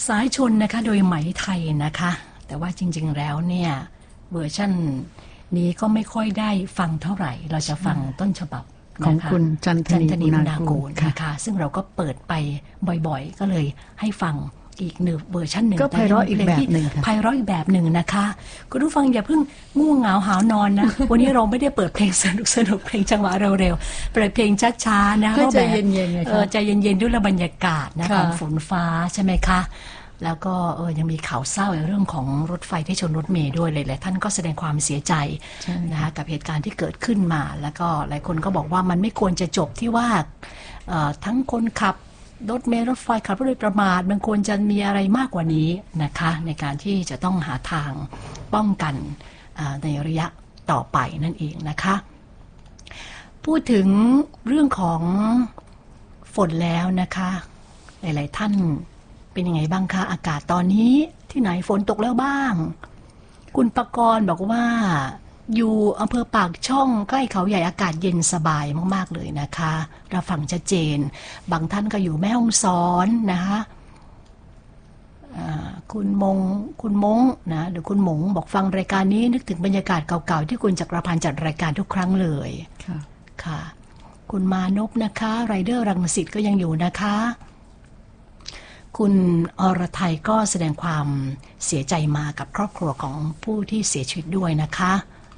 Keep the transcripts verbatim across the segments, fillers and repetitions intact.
สายชนนะคะโดยไหมไทยนะคะแต่ว่าจริงๆแล้วเนี่ยเวอร์ชันนี้ก็ไม่ค่อยได้ฟังเท่าไหร่เราจะฟังต้นฉบับของคุณจันทนีอุณากูลนะคะซึ่งเราก็เปิดไปบ่อยๆก็เลยให้ฟังอีกหนึ่งเวอร์ชันหนึ่งก็ไพเราะอีกแบบหนึ่งค่ะไพเราะอีกแบบหนึ่งนะคะคุณผู้ฟังอย่าเพิ่งง่วงเหงาหาวนอนนะ วันนี้เราไม่ได้เปิดเพลงสนุกสนุกเพลงจังหวะเร็วๆเปิดเพลงช้าๆนะก็ใจเย็นๆไงคะใจเย็นๆด้วยบรรยากาศนะของฝนฟ้าใช่ไหมคะแล้วก็เออยังมีข่าวเศร้าในเรื่องของรถไฟที่ชนรถเมล์ด้วยเลยหลายท่านก็แสดงความเสียใจนะคะกับเหตุการณ์ที่เกิดขึ้นมาแล้วก็หลายคนก็บอกว่ามันไม่ควรจะจบที่ว่าทั้งคนขับรถเมล์รถไฟขับรถโดยประมาทมันควรจะมีอะไรมากกว่านี้นะคะในการที่จะต้องหาทางป้องกันในระยะต่อไปนั่นเองนะคะพูดถึงเรื่องของฝนแล้วนะคะหลายๆท่านเป็นยังไงบ้างคะอากาศตอนนี้ที่ไหนฝนตกแล้วบ้างคุณปกรณ์บอกว่าอยู่อำเภอปากช่องใกล้เขาใหญ่อากาศเย็นสบายมากๆเลยนะคะเราฟังชัดเจนบางท่านก็อยู่แม่ฮ่องสอนนะคะคุณมงคุณมงนะหรือคุณหมงบอกฟังรายการนี้นึกถึงบรรยากาศเก่าๆที่คุณจักรพันธ์จัดรายการทุกครั้งเลยค่ะค่ะคุณมานพนะคะไรเดอร์รังสิตก็ยังอยู่นะคะคุณอรไทยก็แสดงความเสียใจมากับครอบครัวของผู้ที่เสียชีวิตด้วยนะคะ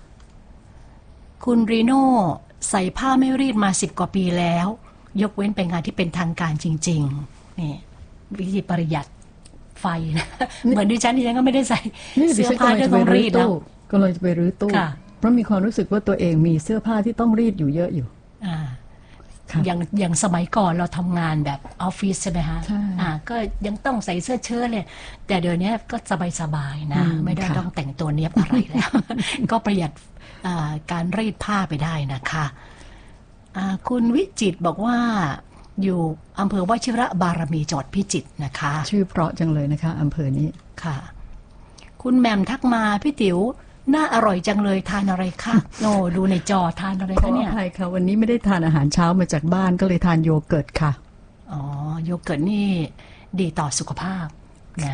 คุณรีโน่ใส่ผ้าไม่รีดมาสิบกว่าปีแล้วยกเว้นไปงานที่เป็นทางการจริงๆนี่วิธีประหยัดไฟนะเหมือนดิฉันดิฉันก็ไม่ได้ใส่เสื้อผ้าที่ต้องรีดแล้วก็เลยจะไปรื้อตู้เพราะมีความรู้สึกว่าตัวเองมีเสื้อผ้าที่ต้องรีดอยู่เยอะอยู่อ่าอย่างอย่างสมัยก่อนเราทำงานแบบออฟฟิศใช่ไหมฮะอ่าก็ยังต้องใส่เสื้อเชิ้ตเลยแต่เดี๋ยวนี้ก็สบายๆนะไม่ได้ต้องแต่งตัวเนี้ยบอะไรแล้ว ก็ประหยัดการรีดผ้าไปได้นะคะคุณวิจิตรบอกว่าอยู่อำเภอวชิระบารมีจังหวัดพิจิตรนะคะชื่อเพราะจังเลยนะคะอำเภอนี้ค่ะคุณแหม่มทักมาพี่ติ๋วน่าอร่อยจังเลยทานอะไรคะโอ้ดูในจอทานอะไรคะเนี่ยขออภัยค่ะวันนี้ไม่ได้ทานอาหารเช้ามาจากบ้านก็เลยทานโยเกิร์ตค่ะอ๋อโยเกิร์ตนี่ดีต่อสุขภาพ